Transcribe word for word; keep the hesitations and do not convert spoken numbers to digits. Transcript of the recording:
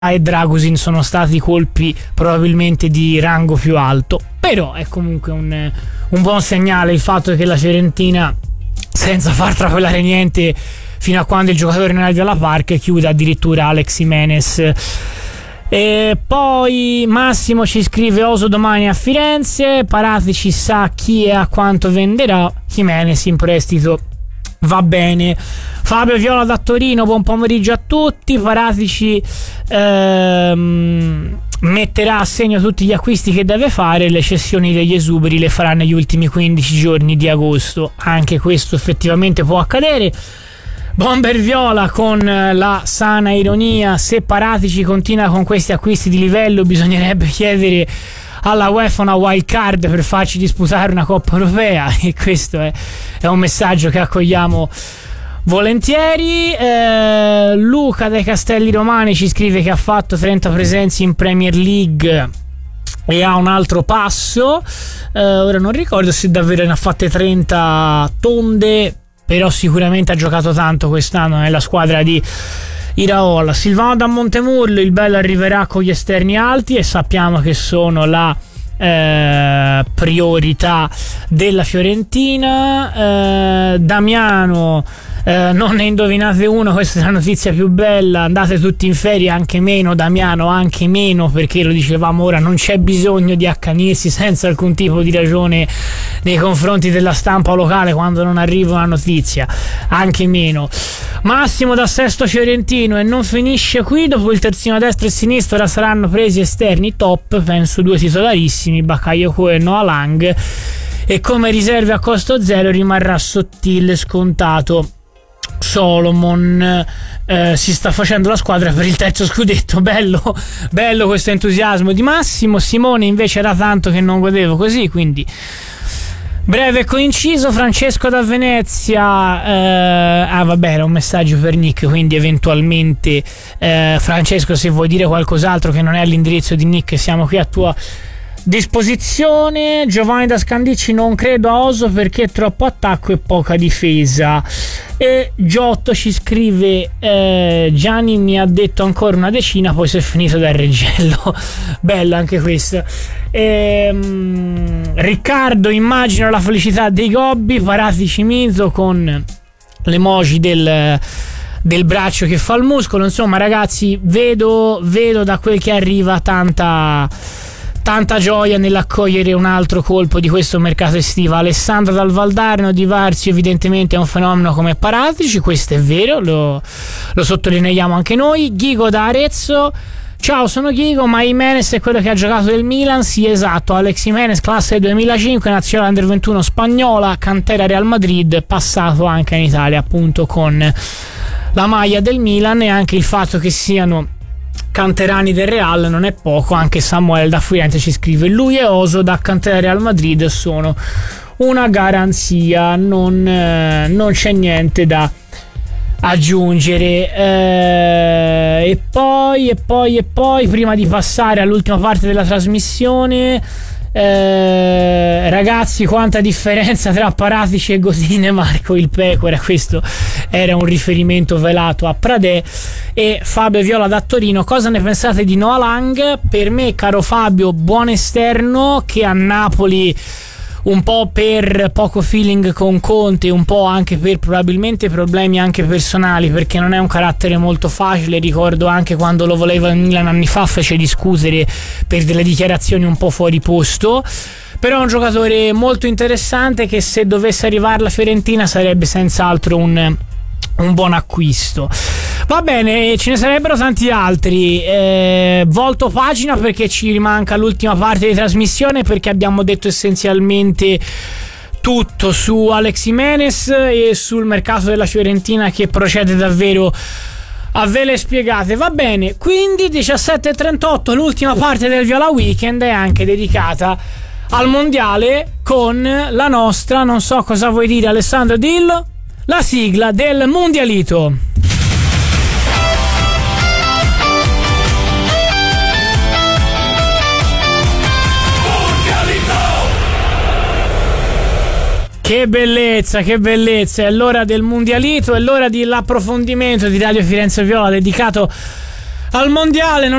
e Dragusin sono stati colpi probabilmente di rango più alto, però è comunque un, un buon segnale il fatto che la Fiorentina, senza far trapelare niente fino a quando il giocatore non arriva alla Park, chiude addirittura Alex Jimenez. E poi Massimo ci scrive: Oso domani a Firenze, Paratici sa chi e a quanto venderà, Jimenez in prestito va bene. Fabio Viola da Torino, buon pomeriggio a tutti. Paratici ehm, metterà a segno tutti gli acquisti che deve fare, le cessioni degli esuberi le farà negli ultimi quindici giorni di agosto, anche questo effettivamente può accadere. Bomber Viola con la sana ironia: se Paratici continua con questi acquisti di livello bisognerebbe chiedere alla UEFA una wild card per farci disputare una Coppa Europea, e questo è, è un messaggio che accogliamo volentieri. eh, Luca dai Castelli Romani ci scrive che ha fatto trenta presenze in Premier League e ha un altro passo, eh, ora non ricordo se davvero ne ha fatte trenta tonde, però sicuramente ha giocato tanto quest'anno nella squadra di Iraola. Silvano da Montemurlo: il bello arriverà con gli esterni alti e sappiamo che sono la eh, priorità della Fiorentina. eh, Damiano: eh, non ne indovinate uno, questa è la notizia più bella, andate tutti in ferie, anche meno Damiano, anche meno, perché lo dicevamo ora, non c'è bisogno di accanirsi senza alcun tipo di ragione nei confronti della stampa locale quando non arriva una notizia, anche meno. Massimo da Sesto Fiorentino: e non finisce qui, dopo il terzino destro e sinistro ora saranno presi esterni top, penso due titolarissimi, Bakayoko e Noah Lang, e come riserve a costo zero rimarrà Sottile scontato. Solomon: eh, si sta facendo la squadra per il terzo scudetto. Bello, bello questo entusiasmo di Massimo. Simone invece era tanto che non godevo così, quindi breve e coinciso. Francesco da Venezia: eh, ah vabbè, era un messaggio per Nick, quindi eventualmente eh, Francesco, se vuoi dire qualcos'altro che non è all'indirizzo di Nick, siamo qui a tua disposizione. Giovanni da Scandicci: non credo a Oso perché è troppo attacco e poca difesa. E Giotto ci scrive: eh, Gianni mi ha detto ancora una decina, poi si è finito dal Reggello. Bella anche questa. ehm, Riccardo: immagino la felicità dei Gobbi. Paratici Mizo con l'emoji del del braccio che fa il muscolo. Insomma ragazzi, vedo vedo da quel che arriva tanta tanta gioia nell'accogliere un altro colpo di questo mercato estivo. Alessandro dal Valdarno: Di Varzio evidentemente è un fenomeno come Paratici, questo è vero, lo, lo sottolineiamo anche noi. Ghigo da Arezzo: ciao, sono Ghigo, ma Jimenez è quello che ha giocato del Milan? Sì, esatto, Alex Jimenez, classe duemilacinque, nazionale under ventuno spagnola, cantera Real Madrid, passato anche in Italia appunto con la maglia del Milan. E anche il fatto che siano canterani del Real non è poco. Anche Samuel da Firenze ci scrive: lui e Oso da cantera Real Madrid sono una garanzia, non, eh, non c'è niente da aggiungere. eh, e poi e poi e poi prima di passare all'ultima parte della trasmissione, Eh, ragazzi, quanta differenza tra Paratici e Godin e Marco il Pecora. Questo era un riferimento velato a Pradè. E Fabio Viola da Torino: cosa ne pensate di Noah Lang? Per me, caro Fabio, buon esterno che a Napoli, un po' per poco feeling con Conte, un po' anche per probabilmente problemi anche personali, perché non è un carattere molto facile. Ricordo anche quando lo voleva il Milan anni fa, fece discutere per delle dichiarazioni un po' fuori posto. Però è un giocatore molto interessante che, se dovesse arrivare alla Fiorentina, sarebbe senz'altro un, un buon acquisto. Va bene, ce ne sarebbero tanti altri. eh, volto pagina perché ci rimanca l'ultima parte di trasmissione, perché abbiamo detto essenzialmente tutto su Alex Jimenez e sul mercato della Fiorentina, che procede davvero a vele spiegate. Va bene, quindi diciassette e trentotto, l'ultima parte del Viola Weekend è anche dedicata al mondiale con la nostra, non so cosa vuoi dire Alessandro, dillo, la sigla del mondialito. Che bellezza, che bellezza, è l'ora del mondialito, è l'ora dell'approfondimento di Radio Firenze Viola dedicato al mondiale. Non